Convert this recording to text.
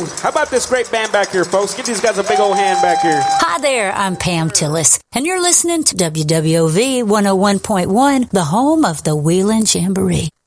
How about this great band back here, folks? Give these guys a big old hand back here. Hi there, I'm Pam Tillis, and you're listening to WWOV 101.1, the home of the Wheeling Jamboree.